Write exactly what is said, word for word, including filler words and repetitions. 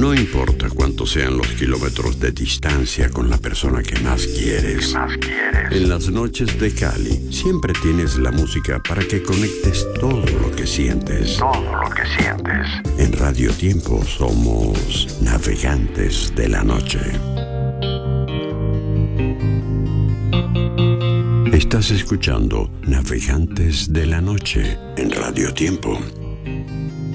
No importa cuántos sean los kilómetros de distancia con la persona que más quieres. ¿Qué más quieres? En las noches de Cali siempre tienes la música para que conectes todo lo que sientes. Todo lo que sientes. En Radio Tiempo somos navegantes de la noche. Estás escuchando Navegantes de la Noche en Radio Tiempo.